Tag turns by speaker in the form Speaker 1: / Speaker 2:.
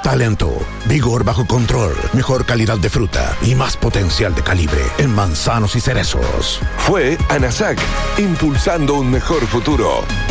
Speaker 1: talento, vigor bajo control, mejor calidad de fruta y más potencial de calibre en manzanos y cerezos.
Speaker 2: Fue ANASAC, impulsando un mejor futuro.